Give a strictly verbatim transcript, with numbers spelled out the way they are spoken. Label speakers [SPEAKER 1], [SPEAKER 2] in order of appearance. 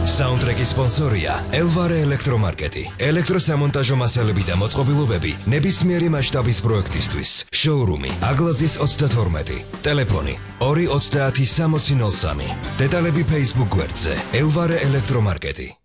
[SPEAKER 1] Soundtrack-ის სპონსორია Elvare ელექტრომარკეტი. ელექტროსამონტაჟო მასალები და მოწყობილობები ნებისმიერი მასშტაბის პროექტისთვის. Showroom-ი აგლაძის ოცდათორმეტი. Ტელეფონი ორი ოცდაათი სამოცი ნოლ სამი. დეტალები Facebook გვერდზე Elvare ელექტრომარკეტი.